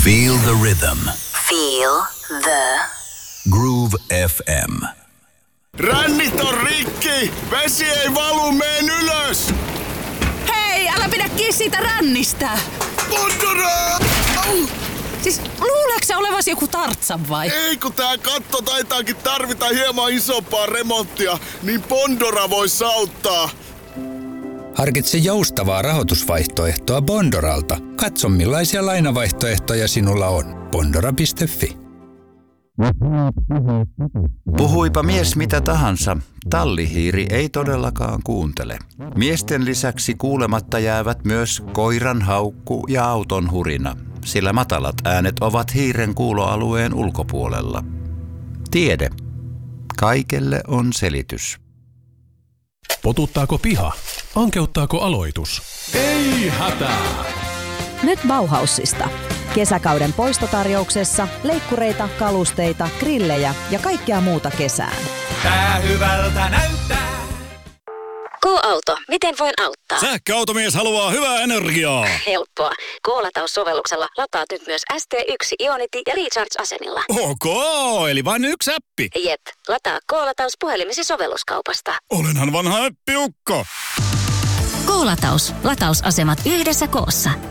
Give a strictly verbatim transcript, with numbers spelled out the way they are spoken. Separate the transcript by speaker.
Speaker 1: Feel the rhythm.
Speaker 2: Feel the
Speaker 1: Groove F M.
Speaker 3: Rännit on rikki! Vesi ei valu meen ylös!
Speaker 4: Hei, älä pidä kiinni siitä rännistä!
Speaker 3: Pandora!
Speaker 4: Siis luuleeko sä olevasi joku Tartsan vai?
Speaker 3: Ei, kun tää katto taitaakin tarvita hieman isompaa remonttia, niin Pandora vois auttaa.
Speaker 5: Harkitse joustavaa rahoitusvaihtoehtoa Bondoralta. Katso millaisia lainavaihtoehtoja sinulla on. Bondora piste fi.
Speaker 6: Puhuipa mies mitä tahansa, tallihiiri ei todellakaan kuuntele. Miesten lisäksi kuulematta jäävät myös koiran haukku ja auton hurina, sillä matalat äänet ovat hiiren kuuloalueen ulkopuolella. Tiede. Kaikelle on selitys.
Speaker 7: Potuttaako piha? Ankeuttaako aloitus? Ei hätää!
Speaker 8: Nyt Bauhausista. Kesäkauden poistotarjouksessa leikkureita, kalusteita, grillejä ja kaikkea muuta kesään.
Speaker 9: Tää hyvältä näyttää.
Speaker 2: K-auto, miten voin auttaa?
Speaker 10: Sähköautomies haluaa hyvää energiaa.
Speaker 2: Helppoa. K-lataussovelluksella lataat nyt myös S T yksi Ionity ja Recharge-asemilla.
Speaker 10: Ok, eli vain yksi appi.
Speaker 2: Jep, lataa K-lataus puhelimesi sovelluskaupasta.
Speaker 10: Olenhan vanha äppiukko.
Speaker 2: K-lataus. Latausasemat yhdessä koossa.